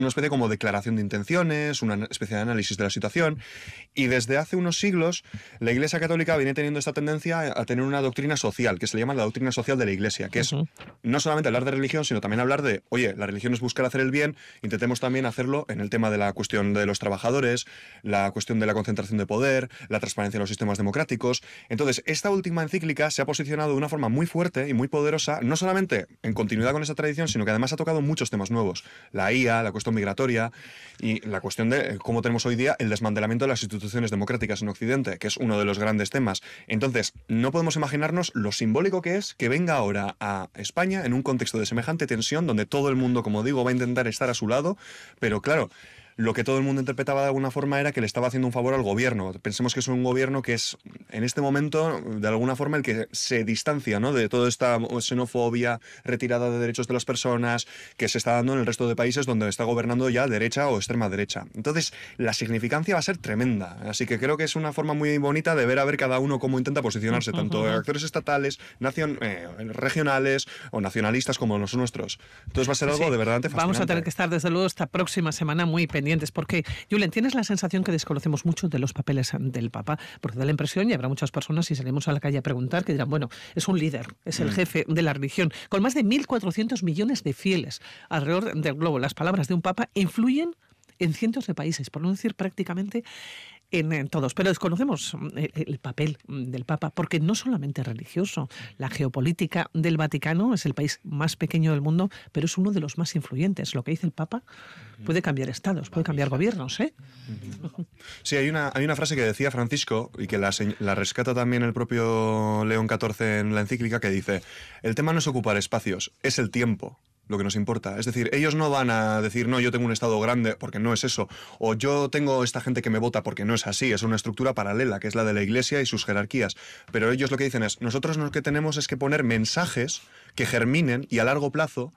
una especie como declaración de intenciones, una especie de análisis de la situación, y desde hace unos siglos la Iglesia Católica viene teniendo esta tendencia a tener una doctrina social, que se le llama la doctrina social de la Iglesia, que es no solamente hablar de religión, sino también hablar de, oye, la religión es buscar hacer el bien, intentemos también hacerlo en el tema de la cuestión de los trabajadores, la cuestión de la concentración de poder, la transparencia en los sistemas democráticos. Entonces, esta última encíclica se ha posicionado de una forma muy fuerte y muy poderosa, no solamente en continuidad con esa tradición, sino que además ha tocado muchos temas nuevos. La IA, la cuestión migratoria y la cuestión de cómo tenemos hoy día el desmantelamiento de las instituciones democráticas en Occidente, que es uno de los grandes temas. Entonces, no podemos imaginarnos lo simbólico que es que venga ahora a España en un contexto de semejante tensión, donde todo el mundo, como digo, va a intentar estar a su lado, pero claro, lo que todo el mundo interpretaba de alguna forma era que le estaba haciendo un favor al gobierno. Pensemos que es un gobierno que es, en este momento, de alguna forma, el que se distancia, ¿no?, de toda esta xenofobia, retirada de derechos de las personas, que se está dando en el resto de países donde está gobernando ya derecha o extrema derecha. Entonces, la significancia va a ser tremenda. Así que creo que es una forma muy bonita de ver a ver cada uno cómo intenta posicionarse, tanto actores estatales, regionales o nacionalistas como los nuestros. Entonces va a ser algo de verdad fascinante. Vamos a tener que estar, desde luego, esta próxima semana muy pendientes, porque, Julen, ¿tienes la sensación que desconocemos mucho de los papeles del Papa? Porque da la impresión, y habrá muchas personas, si salimos a la calle a preguntar, que dirán, bueno, es un líder, es el jefe de la religión, con más de 1.400 millones de fieles alrededor del globo. Las palabras de un Papa influyen en cientos de países, por no decir prácticamente en todos, pero desconocemos el papel del Papa, porque no solamente es religioso. La geopolítica del Vaticano es el país más pequeño del mundo, pero es uno de los más influyentes. Lo que dice el Papa puede cambiar estados, puede cambiar gobiernos, ¿eh? Sí, hay una frase que decía Francisco, y que la rescata también el propio León XIV en la encíclica, que dice: el tema no es ocupar espacios, es el tiempo lo que nos importa. Es decir, ellos no van a decir, no, yo tengo un estado grande, porque no es eso, o yo tengo esta gente que me vota, porque no es así, es una estructura paralela, que es la de la Iglesia y sus jerarquías. Pero ellos lo que dicen es, nosotros lo que tenemos es que poner mensajes que germinen y a largo plazo